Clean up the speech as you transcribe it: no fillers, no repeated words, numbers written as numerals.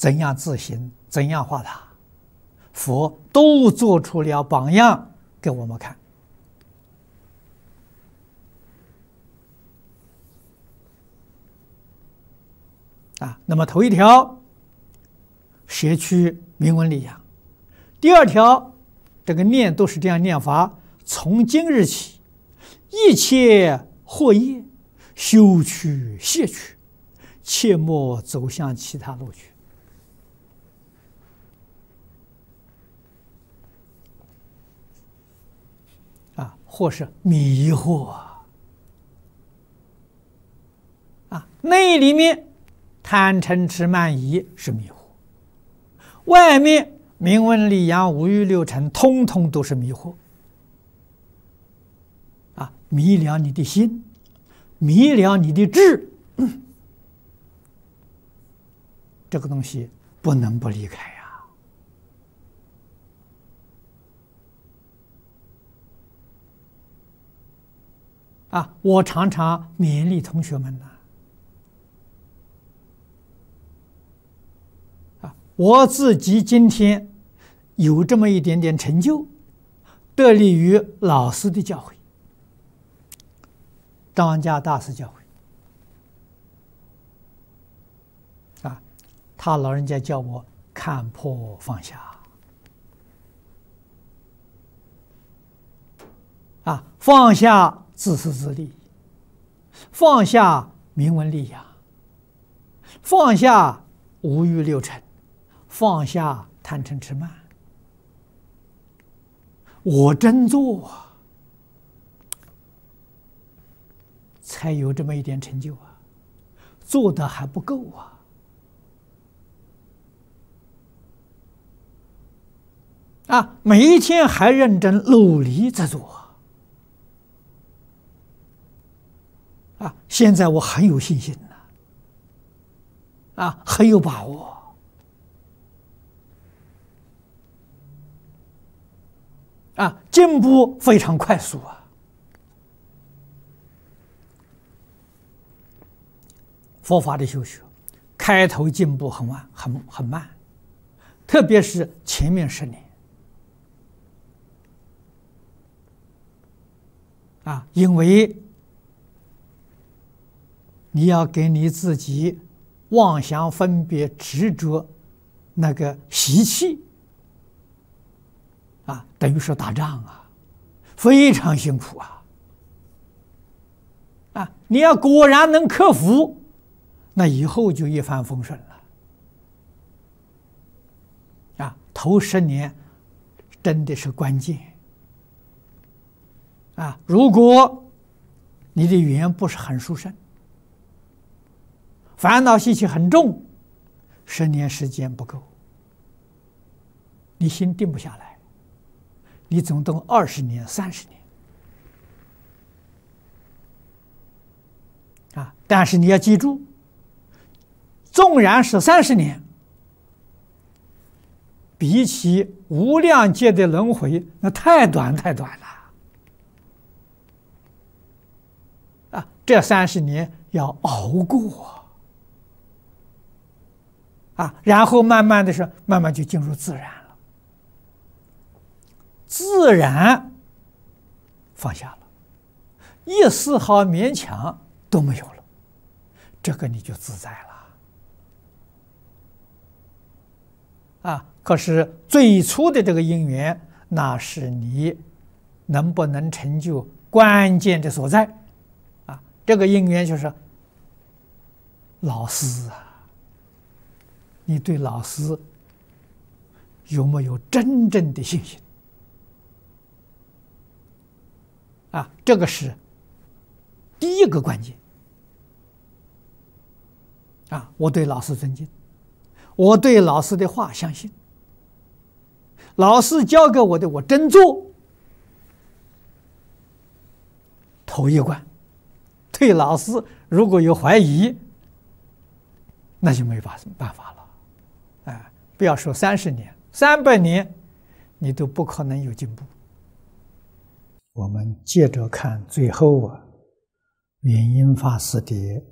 怎样自行，怎样化他，佛都做出了榜样给我们看。那么头一条，舍去名闻利养；第二条，这个念都是这样念法：从今日起，一切惑业修去卸去，切莫走向其他路去。或是迷惑内里面贪嗔痴慢疑是迷惑，外面名闻利养五欲六尘通通都是迷惑迷了你的心，迷了你的智，这个东西不能不离开我常常勉励同学们我自己今天有这么一点点成就，得力于老师的教诲，张家大师教诲他老人家叫我看破放下放下自私自利，放下名闻利养，放下五欲六尘，放下贪嗔痴慢。我真做才有这么一点成就做的还不够每一天还认真努力在做现在我很有信心很有把握进步非常快速佛法的修学开头进步很慢，特别是前面10年因为你要给你自己妄想分别执着那个习气等于是打仗非常辛苦你要果然能克服，那以后就一帆风顺了头10年真的是关键如果你的缘不是很殊胜，烦恼习气很重，10年时间不够，你心定不下来，你总动20年、30年但是你要记住，纵然是30年，比起无量劫的轮回，那太短了这30年要熬过然后慢慢就进入自然了，自然放下了，一丝毫勉强都没有了，这个你就自在了可是最初的这个因缘，那是你能不能成就关键的所在这个因缘就是老师你对老师有没有真正的信心这个是第一个关键我对老师尊敬，我对老师的话相信，老师教给我的我真做，头一关。对老师如果有怀疑，那就没办法了不要说30年，300年你都不可能有进步。我们接着看最后圆音法师的